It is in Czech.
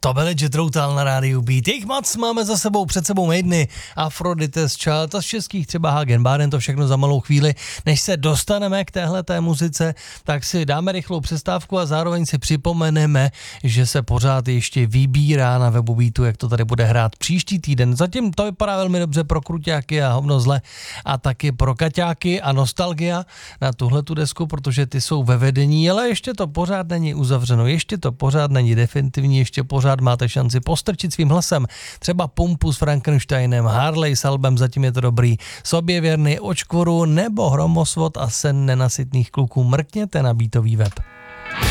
To byly Jethro Tull na rádiu Beat. Jejich moc máme za sebou, před sebou Maideny, Aphrodite's Child a z českých třeba Hagen Baden, to všechno za malou chvíli. Než se dostaneme k téhleté muzice, tak si dáme rychlou přestávku a zároveň si připomeneme, že se pořád ještě vybírá na webu Beatu, jak to tady bude hrát příští týden. Zatím to vypadá velmi dobře pro kruťáky a hovno zle a taky pro kaťáky a nostalgia na tuhletu desku, protože ty jsou ve vedení, ale ještě to pořád není uzavřeno, ještě to pořád není definitivní, ještě pořád máte šanci postrčit svým hlasem. Třeba Pumpu s Frankensteinem, Harley s albem Zatím je to dobrý, Soběvěrný, Očkvoru nebo Hromosvod a Sen nenasytných kluků. Mrkněte na Beatový web.